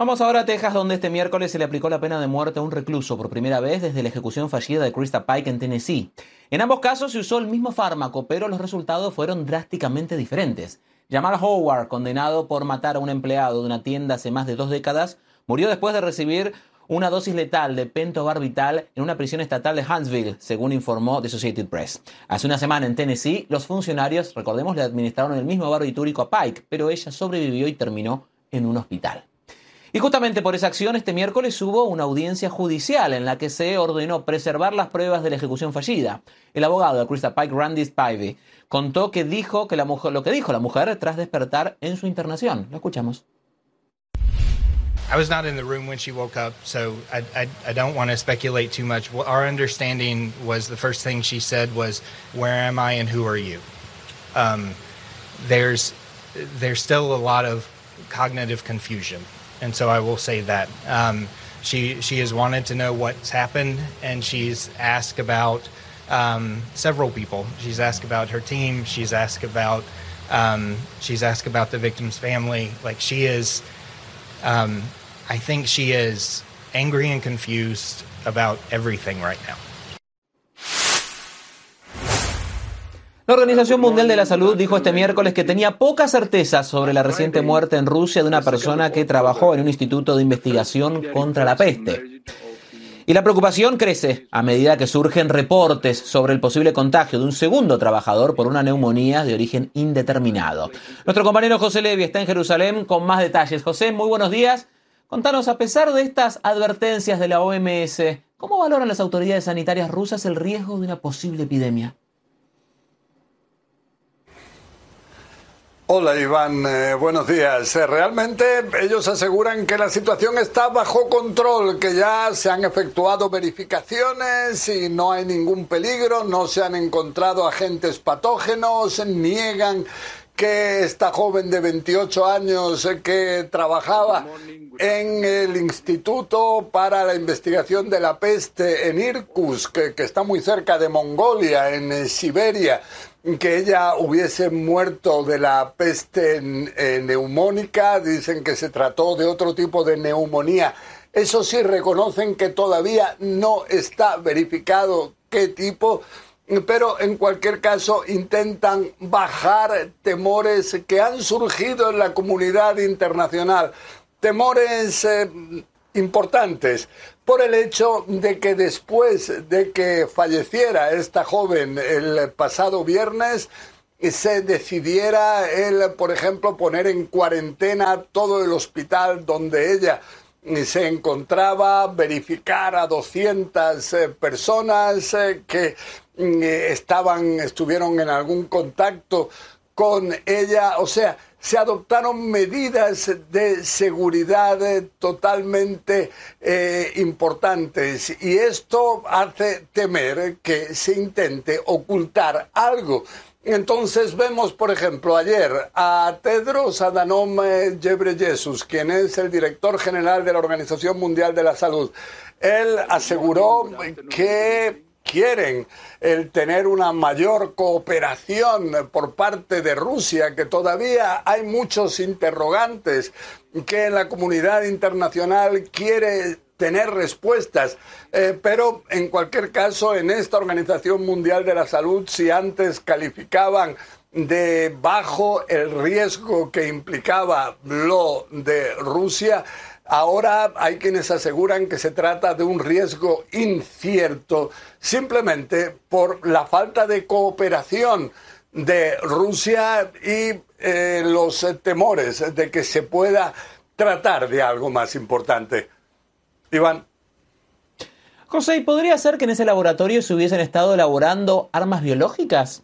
Vamos ahora a Texas, donde este miércoles se le aplicó la pena de muerte a un recluso por primera vez desde la ejecución fallida de Krista Pike en Tennessee. En ambos casos se usó el mismo fármaco, pero los resultados fueron drásticamente diferentes. Jamal Howard, condenado por matar a un empleado de una tienda hace más de 2 décadas, murió después de recibir una dosis letal de pentobarbital en una prisión estatal de Huntsville, según informó The Associated Press. Hace una semana en Tennessee, los funcionarios, recordemos, le administraron el mismo barbitúrico a Pike, pero ella sobrevivió y terminó en un hospital. Y justamente por esa acción, este miércoles hubo una audiencia judicial en la que se ordenó preservar las pruebas de la ejecución fallida. El abogado de Krista Pike, Randy Spivey, contó lo que dijo la mujer tras despertar en su internación. Lo escuchamos. I was not in the room when she woke up, so I don't want to speculate too much. Our understanding was the first thing she said was, "Where am I and who are you?" There's still a lot of cognitive confusion. And so I will say that she has wanted to know what's happened, and she's asked about several people. She's asked about her team. She's asked about the victim's family. Like, she is, I think she is angry and confused about everything right now. La Organización Mundial de la Salud dijo este miércoles que tenía poca certeza sobre la reciente muerte en Rusia de una persona que trabajó en un instituto de investigación contra la peste. Y la preocupación crece a medida que surgen reportes sobre el posible contagio de un segundo trabajador por una neumonía de origen indeterminado. Nuestro compañero José Levi está en Jerusalén con más detalles. José, muy buenos días. Contanos, a pesar de estas advertencias de la OMS, ¿cómo valoran las autoridades sanitarias rusas el riesgo de una posible epidemia? Hola Iván, buenos días. Realmente ellos aseguran que la situación está bajo control, que ya se han efectuado verificaciones y no hay ningún peligro, no se han encontrado agentes patógenos, niegan que esta joven de 28 años que trabajaba en el Instituto para la Investigación de la Peste en Irkutsk, que está muy cerca de Mongolia, en Siberia, que ella hubiese muerto de la peste neumónica. Dicen que se trató de otro tipo de neumonía. Eso sí, reconocen que todavía no está verificado qué tipo, pero en cualquier caso intentan bajar temores que han surgido en la comunidad internacional. Temores importantes por el hecho de que después de que falleciera esta joven el pasado viernes, se decidiera por ejemplo, poner en cuarentena todo el hospital donde ella se encontraba, verificar a 200 personas que estuvieron en algún contacto con ella. O sea, se adoptaron medidas de seguridad totalmente importantes, y esto hace temer que se intente ocultar algo. Entonces vemos, por ejemplo, ayer a Tedros Adhanom Ghebreyesus, quien es el director general de la Organización Mundial de la Salud. Él aseguró que quieren el tener una mayor cooperación por parte de Rusia, que todavía hay muchos interrogantes, que la comunidad internacional quiere tener respuestas, pero en cualquier caso, en esta Organización Mundial de la Salud, si antes calificaban de bajo el riesgo que implicaba lo de Rusia, ahora hay quienes aseguran que se trata de un riesgo incierto, simplemente por la falta de cooperación de Rusia y los temores de que se pueda tratar de algo más importante. Iván. José, ¿y podría ser que en ese laboratorio se hubiesen estado elaborando armas biológicas?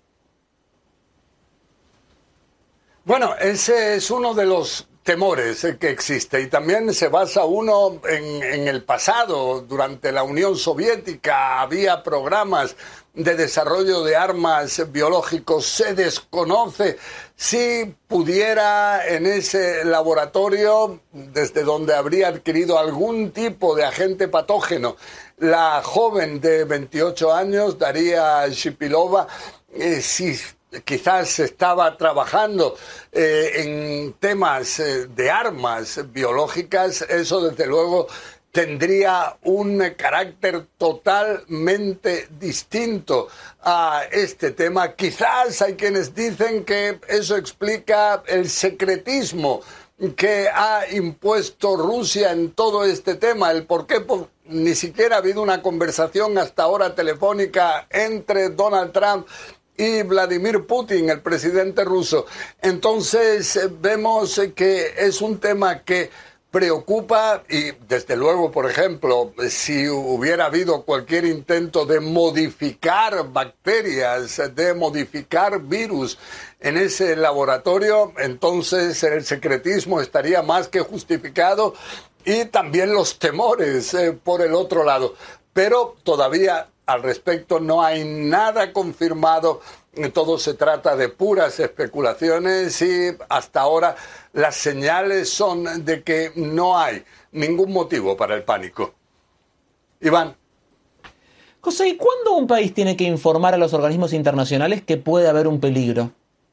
Bueno, ese es uno de los temores que existe, y también se basa uno en el pasado. Durante la Unión Soviética había programas de desarrollo de armas biológicos. Se desconoce si pudiera en ese laboratorio, desde donde habría adquirido algún tipo de agente patógeno, la joven de 28 años, Daria Shipilova, si quizás se estaba trabajando en temas de armas biológicas, eso desde luego tendría un carácter totalmente distinto a este tema. Quizás hay quienes dicen que eso explica el secretismo que ha impuesto Rusia en todo este tema, el por qué ni siquiera ha habido una conversación hasta ahora telefónica entre Donald Trump y Vladimir Putin, el presidente ruso. Entonces vemos que es un tema que preocupa y desde luego, por ejemplo, si hubiera habido cualquier intento de modificar bacterias, de modificar virus en ese laboratorio, entonces el secretismo estaría más que justificado y también los temores por el otro lado. Pero todavía al respecto no hay nada confirmado. Todo se trata de puras especulaciones y hasta ahora las señales son de que no hay ningún motivo para el pánico. Iván. José, ¿y cuándo un país tiene que informar a los organismos internacionales que puede haber un peligro?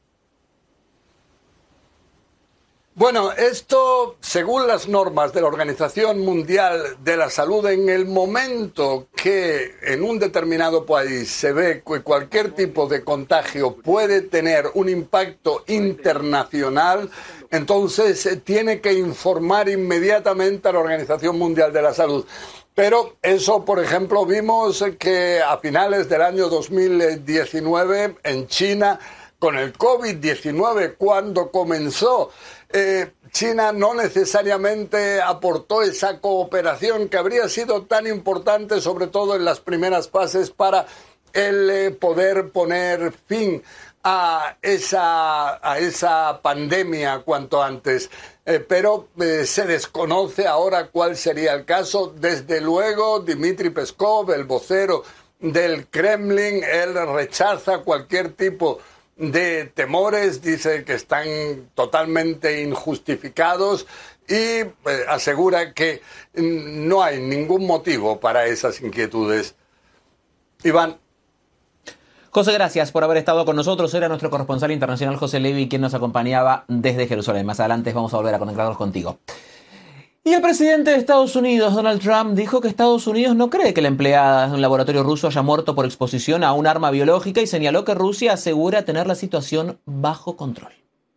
Bueno, esto, según las normas de la Organización Mundial de la Salud, en el momento que en un determinado país se ve que cualquier tipo de contagio puede tener un impacto internacional, entonces tiene que informar inmediatamente a la Organización Mundial de la Salud. Pero eso, por ejemplo, vimos que a finales del año 2019 en China, con el COVID-19, cuando comenzó, China no necesariamente aportó esa cooperación que habría sido tan importante, sobre todo en las primeras fases, para el poder poner fin a esa pandemia cuanto antes. Pero se desconoce ahora cuál sería el caso. Desde luego, Dmitry Peskov, el vocero del Kremlin, él rechaza cualquier tipo de temores, dice que están totalmente injustificados y asegura que no hay ningún motivo para esas inquietudes. Iván. José, gracias por haber estado con nosotros. Era nuestro corresponsal internacional José Levi quien nos acompañaba desde Jerusalén. Más adelante vamos a volver a conectarnos contigo. Y el presidente de Estados Unidos, Donald Trump, dijo que Estados Unidos no cree que la empleada de un laboratorio ruso haya muerto por exposición a un arma biológica y señaló que Rusia asegura tener la situación bajo control.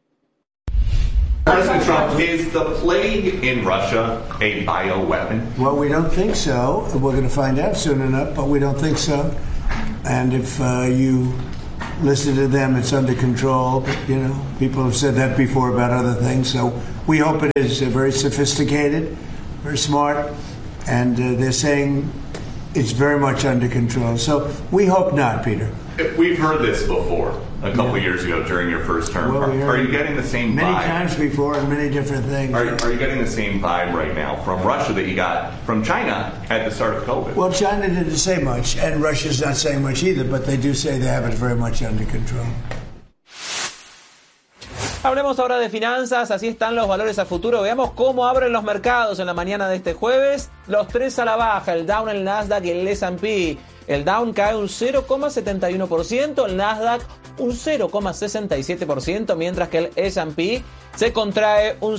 President Trump, is the plague in Russia a bioweapon? Well, we don't think so. We're going to find out soon enough, but we don't think so. And if you listen to them, it's under control. But, you know, people have said that before about other things. So we hope it is very sophisticated, very smart, and they're saying it's very much under control. So we hope not, Peter. We've heard this before a couple years ago during your first term. Well, are you getting the same many vibe? times before and many different things. Are you getting the same vibe right now from Russia that you got from China at the start of COVID? Well, China didn't say much, and Russia's not saying much either, but they do say they have it very much under control. Hablemos ahora de finanzas, así están los valores a futuro. Veamos cómo abren los mercados en la mañana de este jueves. Los tres a la baja, el Dow, el Nasdaq y el S&P. El Dow cae un 0,71%, el Nasdaq un 0,67%, mientras que el S&P se contrae un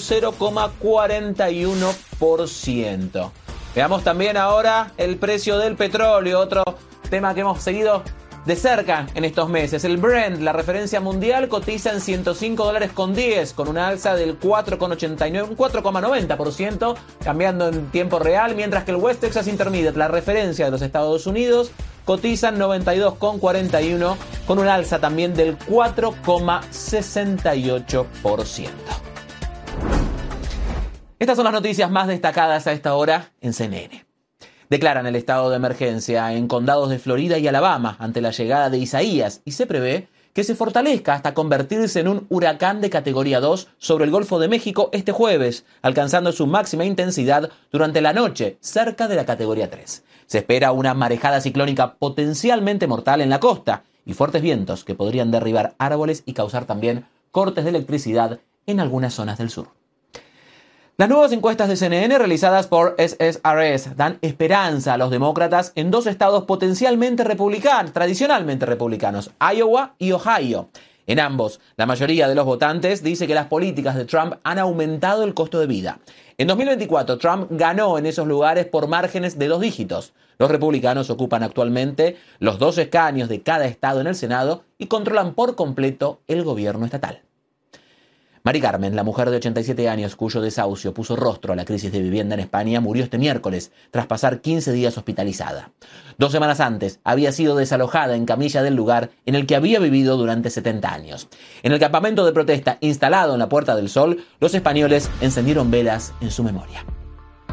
0,41%. Veamos también ahora el precio del petróleo, otro tema que hemos seguido de cerca en estos meses. El Brent, la referencia mundial, cotiza en $105.10 con una alza del 4,89, un 4,90%, cambiando en tiempo real, mientras que el West Texas Intermediate, la referencia de los Estados Unidos, cotiza en 92,41 con una alza también del 4,68%. Estas son las noticias más destacadas a esta hora en CNN. Declaran el estado de emergencia en condados de Florida y Alabama ante la llegada de Isaías y se prevé que se fortalezca hasta convertirse en un huracán de categoría 2 sobre el Golfo de México este jueves, alcanzando su máxima intensidad durante la noche, cerca de la categoría 3. Se espera una marejada ciclónica potencialmente mortal en la costa y fuertes vientos que podrían derribar árboles y causar también cortes de electricidad en algunas zonas del sur. Las nuevas encuestas de CNN realizadas por SSRS dan esperanza a los demócratas en dos estados potencialmente republicanos, tradicionalmente republicanos, Iowa y Ohio. En ambos, la mayoría de los votantes dice que las políticas de Trump han aumentado el costo de vida. En 2024, Trump ganó en esos lugares por márgenes de 2 dígitos. Los republicanos ocupan actualmente los 2 escaños de cada estado en el Senado y controlan por completo el gobierno estatal. Mari Carmen, la mujer de 87 años cuyo desahucio puso rostro a la crisis de vivienda en España, murió este miércoles tras pasar 15 días hospitalizada. 2 semanas antes había sido desalojada en camilla del lugar en el que había vivido durante 70 años. En el campamento de protesta instalado en la Puerta del Sol, los españoles encendieron velas en su memoria.